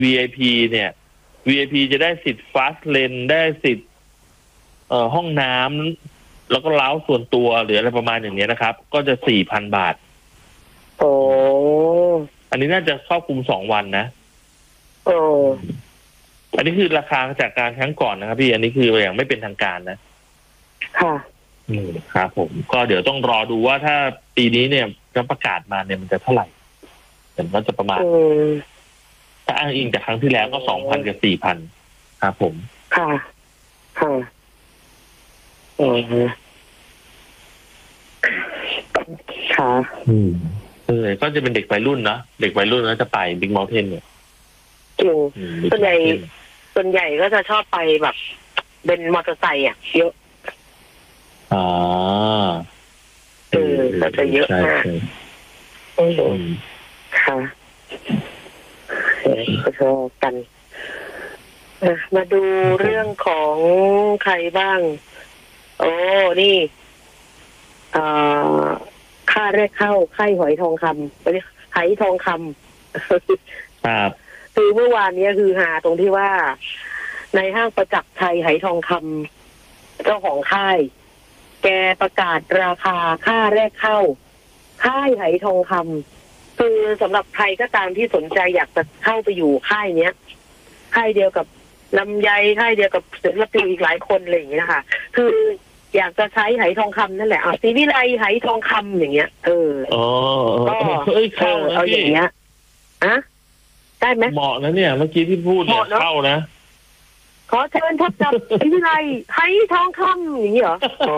VIP เนี่ย VIP จะได้สิทธิ์ Fast Lane ได้สิทธิ์ห้องน้ำแล้วก็เล้าส่วนตัวหรืออะไรประมาณอย่างนี้นะครับก็จะ 4,000 บาทโอ้อันนี้น่าจะครอบคลุม2 วันนะโอ้อันนี้คือราคาจากการครั้งก่อนนะครับพี่อันนี้คืออย่างไม่เป็นทางการนะค่ะครับผมก็เดี๋ยวต้องรอดูว่าถ้าปีนี้เนี่ยจะประกาศมาเนี่ยมันจะเท่าไหร่แต่มันจะประมาณถ้าอ้างอิงจากครั้งที่แล้วก็ 2,000 กับ 4,000 ครับผมค่ะค่ะค่ะก็จะเป็นเด็กวัยรุ่นนะเด็กวัยรุ่นแล้วจะไปบิ๊กเมาน์เทนเนี่ยจริงส่วนใหญ่ก็จะชอบไปแบบเป็นมอเตอร์ไซค์เยอะก็จะเยอะมากค่ะก็ชอบกันมาดูเรื่องของใครบ้างโอ้นี่ค่าแรกเข้าค่ายหอยทองคำไหทองคำครับคือเมื่อวานนี้คือหาตรงที่ว่าในห้างประจักษ์ไทยไหทองคำเจ้าของค่ายแกประกาศราคาค่าแรกเข้าค่ายไหทองคำคือสำหรับใครก็ตามที่สนใจอยากจะเข้าไปอยู่ค่ายเนี้ยค่ายเดียวกับลำไยค่ายเดียวกับศิลปินอีกหลายคนอะไรอย่างเงี้ยนะคะคืออยากจะใช้ไหทองคำนั่นแหละศรีวิไลไหทองคำอย่างเงี้ยก็เอาอย่างเงี้ยได้ไหมเหมาะนะเนี่ยเมื่อกี้ที่พูดเนี่ยเข้านะขอเชิญพบกับศรีวิไลไหทองคำอย่างนี้เหรอ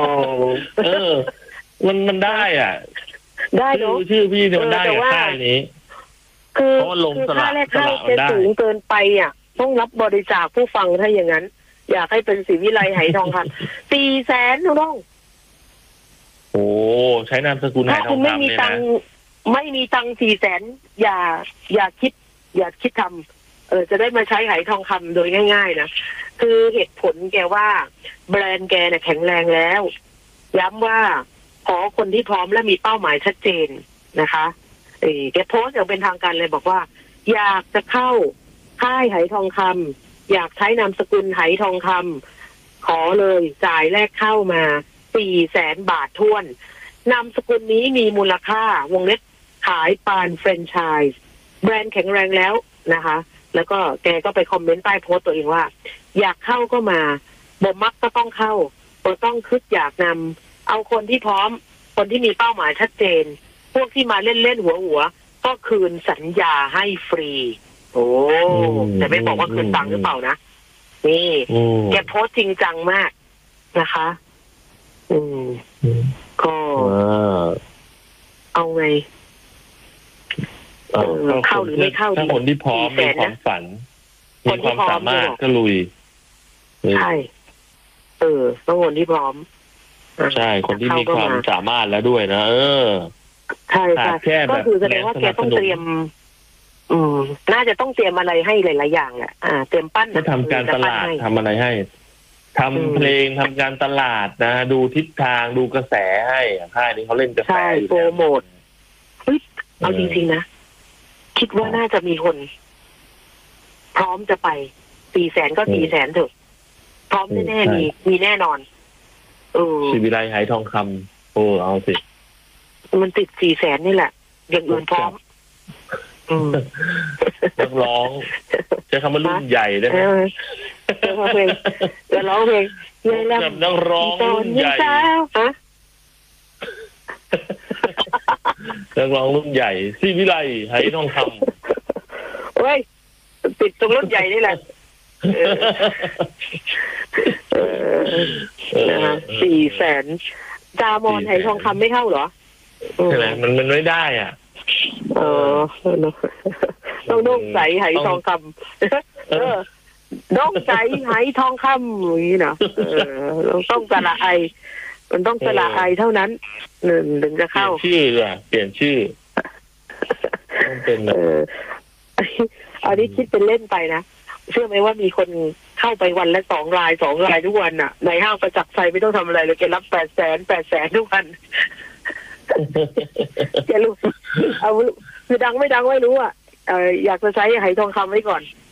มันได้ได้เนาะชื่อพี่เนี่ยมันได้กับค่ายนี้คือค่าแรกเข้าจะสูงเกินไปต้องรับบริจาคผู้ฟังถ้าอย่างนั้นอยากให้เป็นศรีวิไลไหทองคำ400,000น้องโอ้ใช้นามสกุลไหทองคำถ้าคุณไม่มีตัง400,000อย่าคิดทำจะได้มาใช้ไหทองคำโดยง่ายๆนะคือเหตุผลแกว่าแบรนด์แกเนี่ยแข็งแรงแล้วย้ำว่าขอคนที่พร้อมและมีเป้าหมายชัดเจนนะคะแกโพสต์อย่างเป็นทางการเลยบอกว่าอยากจะเข้าค่ายไหทองคำอยากใช้นามสกุลไหทองคำขอเลยจ่ายแรกเข้ามา 400,000 บาทท้วนนามสกุลนี้มีมูลค่าวงเล็บขายปานแฟรนไชส์แบรนด์แข็งแรงแล้วนะคะแล้วก็แกก็ไปคอมเมนต์ใต้โพสต์ตัวเองว่าอยากเข้าก็มาบ่มักก็ต้องเข้าบ่ต้องคิดอยากนำเอาคนที่พร้อมคนที่มีเป้าหมายชัดเจนพวกที่มาเล่นหัวก็คืนสัญญาให้ฟรีโอ้แต่ไม่บอกว่าคืนตังค์หรือเปล่านะนี่แกโพสต์จริงจังมากนะคะก็เอาไงเข้าหรือไม่เข้าถ้าคนที่พร้อมมีความฝันมีความสามารถก็ลุยใช่ต้องคนที่พร้อมใช่คนที่มีความสามารถแล้วด้วยนะใช่ก็คือแสดงว่าแกต้องเตรียมน่าจะต้องเตรียมอะไรให้หลายๆอย่างแหละเตรียมปั้นก็ทำการตลาดทำอะไรให้ทำเพลงทำการตลาดนะดูทิศทางดูกระแสให้ค่ายนี้เขาเล่นกระแสโปรโมทเอาจริงๆนะคิดว่าน่าจะมีคนพร้อมจะไป400,000ก็400,000เถอะพร้อมแน่ๆมีแน่นอนศรีวิไลไหทองคำเอาสิมันติด400,000นี่แหละอย่างอื่นพร้อมนักร้องใช้คำว่ารุ่นใหญ่ได้ไหมจะร้องเพลงกับนักร้องรุ่นใหญ่นักร้องรุ่นใหญ่ศรีวิไลไหทองคำโอ้ยติดตรงรุ่นใหญ่นี่แหละ400,000จามอนไหทองคำไม่เข้าเหรอใช่ไหมมันไม่ได้ต้องน้องใสไหทองคำน้องใสไหทองคำอย่างนี้นะต้องสระไอมันต้องสระไอเท่านั้นถึงจะเข้าเปลี่ยนชื่อเปลี่ยนชื่อต้องเป็นอันนี้คิดเป็นเล่นไปนะเชื่อไหมว่ามีคนเข้าไปวันละ2 รายทุกวันในห้างประจักษ์ไฟไม่ต้องทำอะไรเลยแกรับ800,000ทุกวันแกรู้เอาคือดังไม่ดังไม่รู้อยากจะใช้ไหทองคำไว้ก่อน